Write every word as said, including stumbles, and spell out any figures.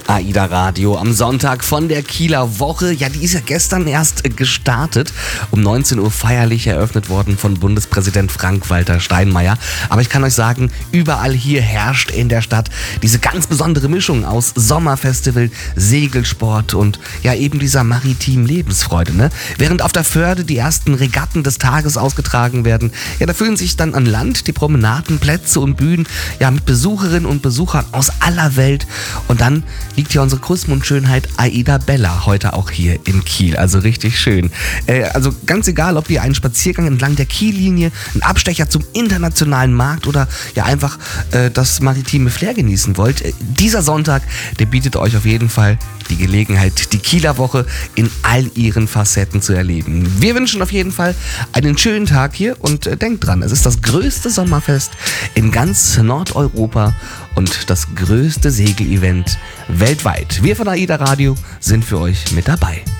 AIDA Radio am Sonntag von der Kieler Woche. Ja, die ist ja gestern erst gestartet. Um neunzehn Uhr feierlich eröffnet worden von Bundespräsident Frank-Walter Steinmeier. Aber ich kann euch sagen, überall hier herrscht in der Stadt diese ganz besondere Mischung aus Sommerfestival, Segelsport und ja eben dieser maritimen Lebensfreude. Ne? Während auf der Förde die ersten Regatten des Tages ausgetragen werden, ja, da füllen sich dann an Land die Promenaden, Plätze und Bühnen ja mit Besucherinnen und Besuchern aus aller Welt. Und dann liegt hier unsere Kussmundschönheit Aida Bella heute auch hier in Kiel. Also richtig schön. Äh, also ganz egal, ob ihr einen Spaziergang entlang der Kiellinie, einen Abstecher zum internationalen Markt oder ja einfach äh, das maritime Flair genießen wollt. Äh, dieser Sonntag, der bietet euch auf jeden Fall die Gelegenheit, die Kieler Woche in all ihren Facetten zu erleben. Wir wünschen auf jeden Fall einen schönen Tag hier und äh, denkt dran, es ist das größte Sommerfest in ganz Nordeuropa und das größte Segelevent weltweit. Wir von AIDA Radio sind für euch mit dabei.